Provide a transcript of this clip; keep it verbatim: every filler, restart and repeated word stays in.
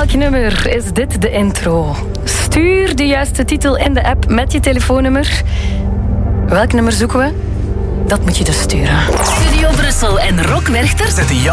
welk nummer is dit de intro? Stuur de juiste titel in de app met je telefoonnummer. Welk nummer zoeken we? Dat moet je dus sturen. Studio Brussel en Rock Werchter zetten jou